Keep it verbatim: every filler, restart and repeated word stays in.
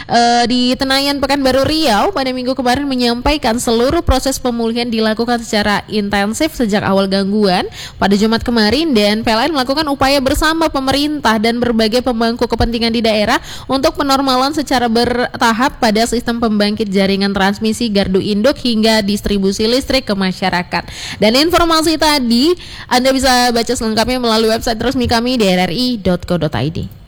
uh, di Tenayan Pekanbaru Riau pada minggu kemarin menyampaikan seluruh proses pemulihan dilakukan secara intensif sejak awal gangguan pada Jumat kemarin, dan P L N melakukan upaya bersama pemerintah dan berbagai pemangku kepentingan di daerah untuk penormalan secara bertahap pada sistem pembangkit jaringan transmisi gardu induk hingga distribusi listrik ke masyarakat. Dan informasi tadi Anda bisa baca selengkapnya melalui website resmi kami d r r i dot co dot i d.